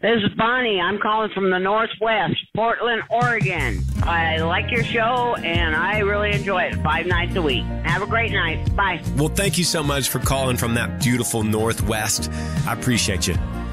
This is Bonnie. I'm calling from the Northwest, Portland, Oregon. I like your show, and I really enjoy it 5 nights a week. Have a great night. Bye. Well, thank you so much for calling from that beautiful Northwest. I appreciate you.